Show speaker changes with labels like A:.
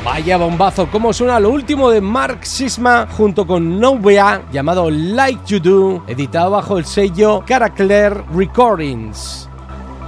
A: Vaya bombazo, cómo suena lo último de Mark Sisma junto con Novia, llamado Like You Do, editado bajo el sello Caracler Recordings.